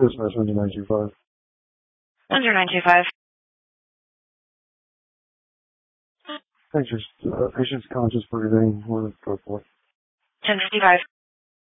Dispatch 925. 925. Thanks, patient's conscious breathing. We're going to go for it. 1055.